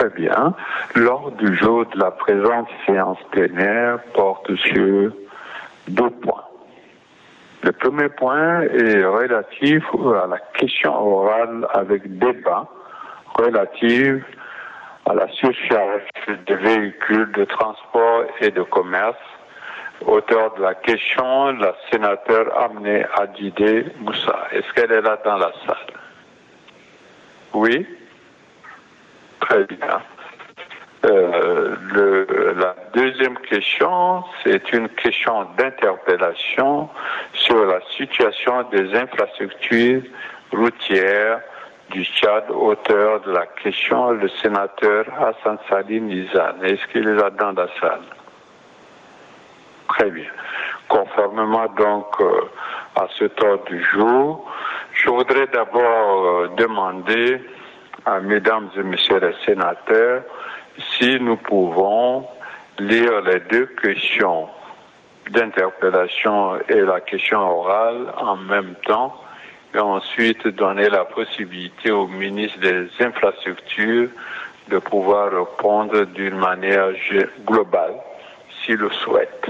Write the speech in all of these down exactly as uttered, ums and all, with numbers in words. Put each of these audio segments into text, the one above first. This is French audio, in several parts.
Très bien. L'ordre du jour de la présente séance plénière porte sur deux points. Le premier point est relatif à la question orale avec débat relative à la surcharge de véhicules de transport et de commerce. Auteur de la question, la sénateur Amné Adjidé Moussa. Est-ce qu'elle est là dans la salle? Oui? Très bien. Euh, le, la deuxième question, c'est une question d'interpellation sur la situation des infrastructures routières du Tchad, auteur de la question, le sénateur Hassan Salim Nizan. Est-ce qu'il est là dans la salle? Très bien. Conformément donc euh, à cet ordre du jour, je voudrais d'abord euh, demander à mesdames et messieurs les sénateurs si nous pouvons lire les deux questions d'interpellation et la question orale en même temps et ensuite donner la possibilité au ministre des Infrastructures de pouvoir répondre d'une manière globale s'il le souhaite.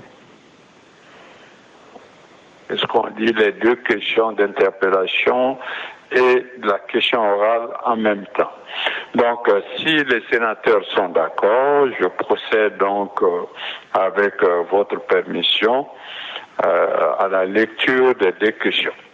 Est-ce qu'on dit les deux questions d'interpellation et la question orale en même temps? Donc, euh, si les sénateurs sont d'accord, je procède donc euh, avec euh, votre permission euh, à la lecture des deux questions.